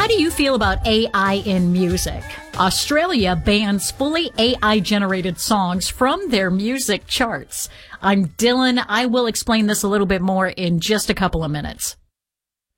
How do you feel about AI in music? Australia bans fully AI-generated songs from their music charts. I'm Dylan. I will explain this a little bit more in just a couple of minutes.